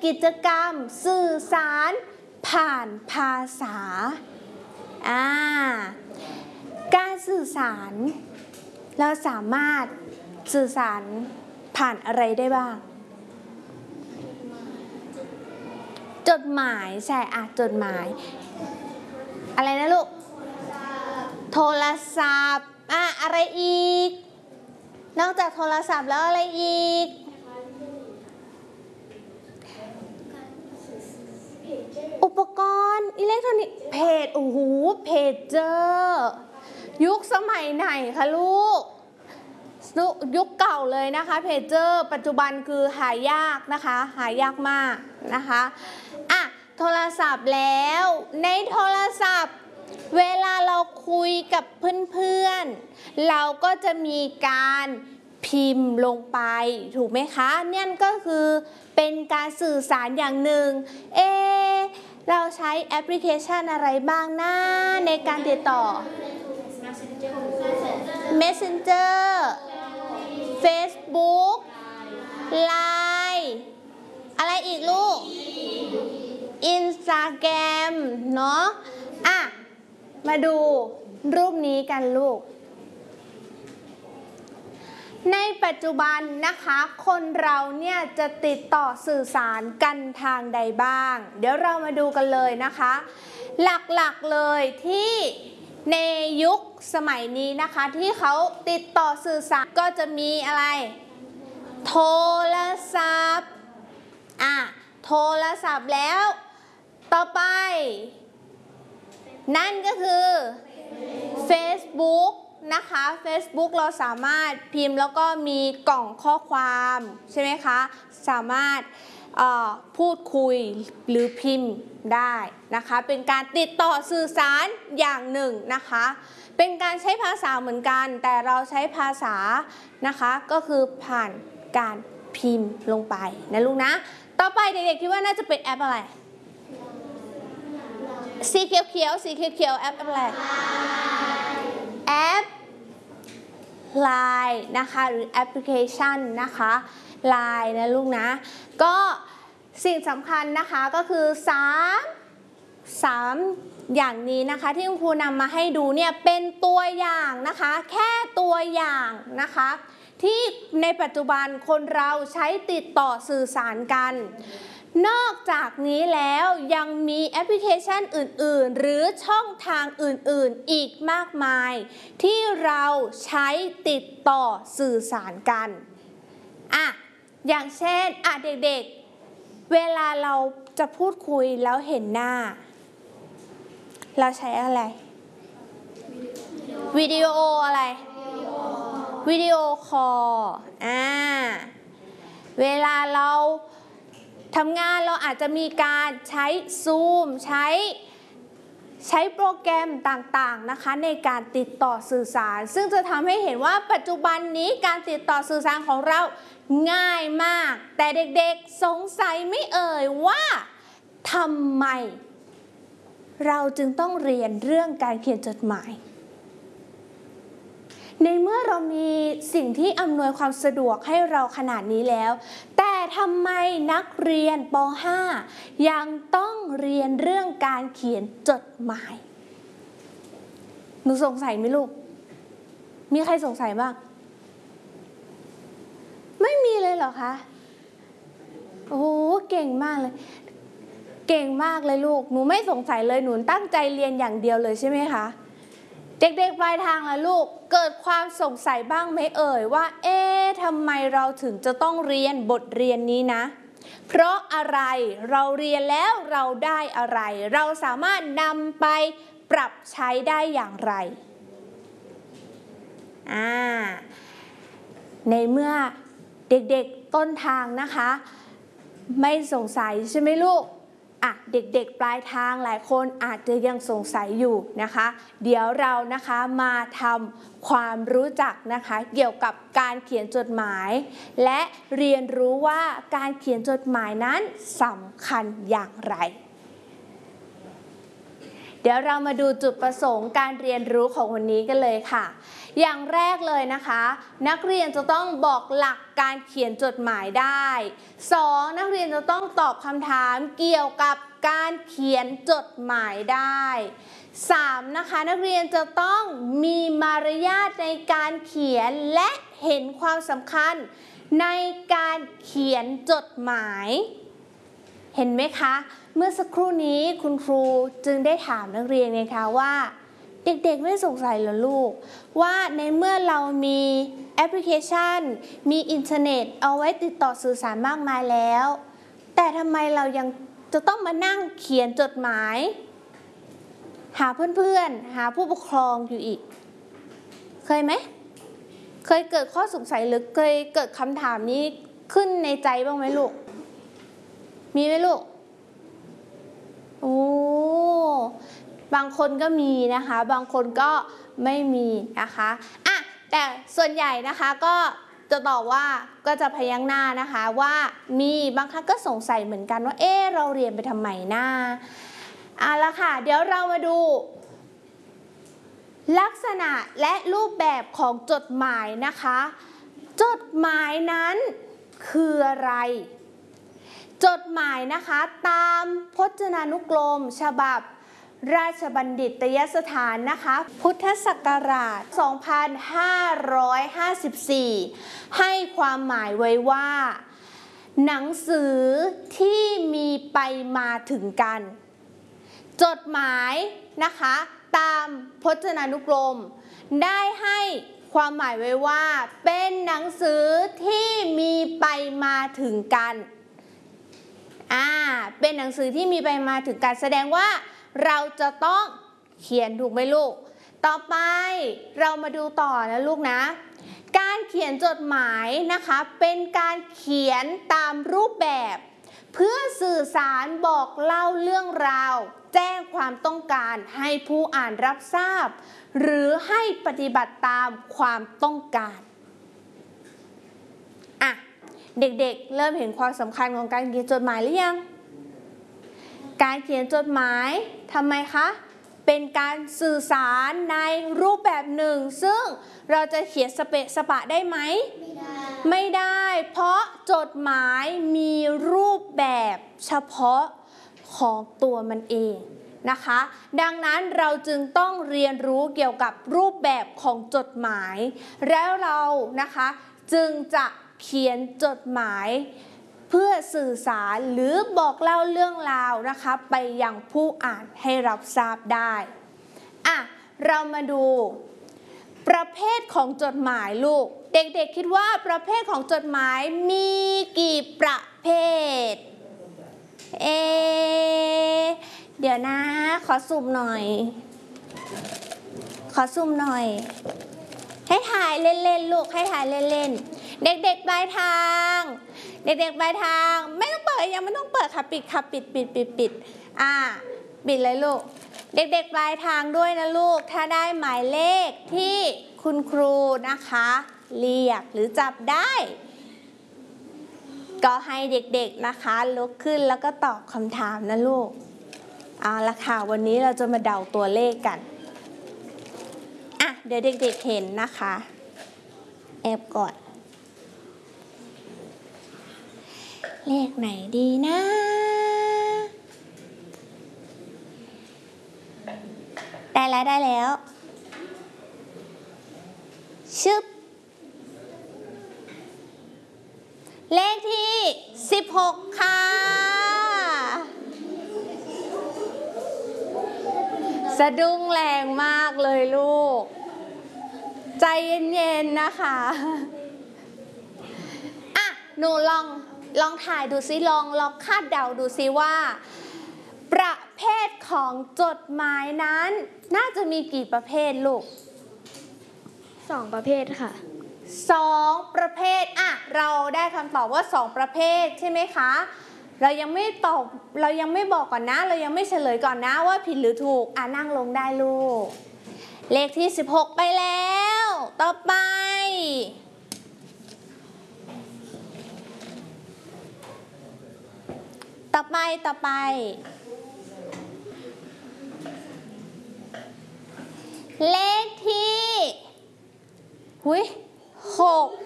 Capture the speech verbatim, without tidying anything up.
กิจกรรมสื่อสารผ่านภาษาอ่าการสื่อสารเราสามารถสื่อสารผ่านอะไรได้บ้างจดหมายใช่อะจดหมายอะไรนะลูกโทรศัพท์อ่ะอะไรอีกนอกจากโทรศัพท์แล้วอะไรอีกอุปกรณ์อิเล็กทรอนิกส์เพจโอ้โหเพจเจอร์ยุคสมัยไหนคะลูกยุคเก่าเลยนะคะเพจเจอร์ปัจจุบันคือหายากนะคะหายากมากนะคะอ่ะโทรศัพท์แล้วในโทรศัพท์เวลาเราคุยกับเพื่อนๆเราก็จะมีการพิมพ์ลงไปถูกไหมคะนั่นก็คือเป็นการสื่อสารอย่างหนึ่งเอเราใช้แอปพลิเคชันอะไรบ้างนะในการติดต่อ Messenger Facebook ไลน์ อะไรอีกลูก Instagram เนาะอ่ะมาดูรูปนี้กันลูกในปัจจุบันนะคะคนเราเนี่ยจะติดต่อสื่อสารกันทางใดบ้างเดี๋ยวเรามาดูกันเลยนะคะหลักๆเลยที่ในยุคสมัยนี้นะคะที่เขาติดต่อสื่อสารก็จะมีอะไรโทรศัพท์อ่ะโทรศัพท์แล้วต่อไปนั่นก็คือ Facebook นะคะ Facebook เราสามารถพิมพ์แล้วก็มีกล่องข้อความใช่ไหมคะสามารถพูดคุยหรือพิมพ์ได้นะคะเป็นการติดต่อสื่อสารอย่างหนึ่งนะคะเป็นการใช้ภาษาเหมือนกันแต่เราใช้ภาษานะคะก็คือผ่านการพิมพ์ลงไปนะลูกนะต่อไปเด็กๆคิดว่าน่าจะเป็นแอปอะไรสีเขียวๆสีเขียวๆแอปอะไรแอป ไลน์ นะคะหรือแอปพลิเคชันนะคะ ไลน์ นะลูกนะก็สิ่งสำคัญนะคะก็คือสามสามอย่างนี้นะคะที่คุณครูนำมาให้ดูเนี่ยเป็นตัวอย่างนะคะแค่ตัวอย่างนะคะที่ในปัจจุบันคนเราใช้ติดต่อสื่อสารกันนอกจากนี้แล้วยังมีแอปพลิเคชันอื่นๆหรือช่องทางอื่นๆอีกมากมายที่เราใช้ติดต่อสื่อสารกันอ่ะอย่างเช่นอ่ะเด็กๆเวลาเราจะพูดคุยแล้วเห็นหน้าเราใช้อะไรวิดีโออะไรวิดีโอคอลอ่าเวลาเราทำงานเราอาจจะมีการใช้ซูมใช้ใช้โปรแกรมต่างๆนะคะในการติดต่อสื่อสารซึ่งจะทำให้เห็นว่าปัจจุบันนี้การติดต่อสื่อสารของเราง่ายมากแต่เด็กๆสงสัยไม่เอ่ยว่าทำไมเราจึงต้องเรียนเรื่องการเขียนจดหมายในเมื่อเรามีสิ่งที่อำนวยความสะดวกให้เราขนาดนี้แล้วแต่ทำไมนักเรียนป.ห้า ยังต้องเรียนเรื่องการเขียนจดหมายหนูสงสัยไหมลูกมีใครสงสัยบ้างไม่มีเลยเหรอคะโอ้โหเก่งมากเลยเก่งมากเลยลูกหนูไม่สงสัยเลยหนูตั้งใจเรียนอย่างเดียวเลยใช่ไหมคะเด็กๆปลายทางล่ะลูกเกิดความสงสัยบ้างไหมเอ่ยว่าเอ๊ะทำไมเราถึงจะต้องเรียนบทเรียนนี้นะเพราะอะไรเราเรียนแล้วเราได้อะไรเราสามารถนำไปปรับใช้ได้อย่างไรอ่าในเมื่อเด็กๆต้นทางนะคะไม่สงสัยใช่ไหมลูกอ่ะเด็กๆปลายทางหลายคนอาจจะยังสงสัยอยู่นะคะเดี๋ยวเรานะคะมาทำความรู้จักนะคะเกี่ยวกับการเขียนจดหมายและเรียนรู้ว่าการเขียนจดหมายนั้นสำคัญอย่างไรเดี๋ยวเรามาดูจุดประสงค์การเรียนรู้ของวันนี้กันเลยค่ะอย่างแรกเลยนะคะนักเรียนจะต้องบอกหลักการเขียนจดหมายได้สองนักเรียนจะต้องตอบคำถามเกี่ยวกับการเขียนจดหมายได้สามนะคะนักเรียนจะต้องมีมารยาทในการเขียนและเห็นความสำคัญในการเขียนจดหมายเห็นไหมคะเมื่อสักครู่นี้คุณครูจึงได้ถามนักเรียนนะคะว่าเด็กๆไม่สงสัยเหรอลูกว่าในเมื่อเรามีแอปพลิเคชันมีอินเทอร์เน็ตเอาไว้ติดต่อสื่อสารมากมายแล้วแต่ทำไมเรายังจะต้องมานั่งเขียนจดหมายหาเพื่อนๆหาผู้ปกครองอยู่อีกเคยไหมเคยเกิดข้อสงสัยหรือเคยเกิดคำถามนี้ขึ้นในใจบ้างไหมลูกมีไหมลูกโอ้บางคนก็มีนะคะบางคนก็ไม่มีนะคะอ่ะแต่ส่วนใหญ่นะคะก็จะตอบว่าก็จะพยักหน้านะคะว่ามีบางครั้งก็สงสัยเหมือนกันว่าเอ๊ะเราเรียนไปทำไมนะอ่ะละค่ะเดี๋ยวเรามาดูลักษณะและรูปแบบของจดหมายนะคะจดหมายนั้นคืออะไรจดหมายนะคะตามพจนานุกรมฉบับราชบัณฑิตยสถานนะคะพุทธศักราช สองพันห้าร้อยห้าสิบสี่ ให้ความหมายไว้ว่าหนังสือที่มีไปมาถึงกันจดหมายนะคะตามพจนานุกรมได้ให้ความหมายไว้ว่าเป็นหนังสือที่มีไปมาถึงกันอ่าเป็นหนังสือที่มีไปมาถึงกันแสดงว่าเราจะต้องเขียนถูกไหมลูกต่อไปเรามาดูต่อนะลูกนะการเขียนจดหมายนะคะเป็นการเขียนตามรูปแบบเพื่อสื่อสารบอกเล่าเรื่องราวแจ้งความต้องการให้ผู้อ่านรับทราบหรือให้ปฏิบัติตามความต้องการอ่ะเด็กๆเริ่มเห็นความสำคัญของการเขียนจดหมายหรือยังการเขียนจดหมายทำไมคะเป็นการสื่อสารในรูปแบบหนึ่งซึ่งเราจะเขียนสเปะสปะได้ไหมไม่ได้ไม่ได้เพราะจดหมายมีรูปแบบเฉพาะของตัวมันเองนะคะดังนั้นเราจึงต้องเรียนรู้เกี่ยวกับรูปแบบของจดหมายแล้วเรานะคะจึงจะเขียนจดหมายเพื่อสื่อสารหรือบอกเล่าเรื่องราวนะคะไปยังผู้อ่านให้รับทราบได้อ่ะเรามาดูประเภทของจดหมายลูกเด็กๆคิดว่าประเภทของจดหมายมีกี่ประเภทเอเดี๋ยวนะขอสุ่มหน่อยขอสุ่มหน่อยให้ถ่ายเล่นๆลูกให้ถ่ายเล่นๆเด็กๆปลายทางเด็กๆปลายทางไม่ต้องเปิดยังไม่ต้องเปิดค่ะปิดค่ะปิดปิดปิดปิดอ่าปิดเลยลูกเด็กๆปลายทางด้วยนะลูกถ้าได้หมายเลขที่คุณครูนะคะเรียกหรือจับได้ก็ให้เด็กๆนะคะลุกขึ้นแล้วก็ตอบคำถามนะลูกเอาละค่ะวันนี้เราจะมาเดาตัวเลขกันอ่ะเดี๋ยวเด็กๆเห็นนะคะแอบก่อนเลขไหนดีนะได้แล้วได้แล้วชึบเลขที่สิบหกค่ะสะดุ้งแรงมากเลยลูกใจเย็นๆนะคะอ่ะหนูลองลองถ่ายดูซิลองลองคาดเดาดูซิว่าประเภทของจดหมายนั้นน่าจะมีกี่ประเภทลูกสองประเภทค่ะสองประเภทอ่ะเราได้คำตอบว่าสองประเภทใช่ไหมคะเรายังไม่ตอบเรายังไม่บอกก่อนนะเรายังไม่เฉลยก่อนนะว่าผิดหรือถูกอ่ะนั่งลงได้ลูกเลขที่สิบหกไปแล้วต่อไปต่อไปต่อไปเลขที่หุยหก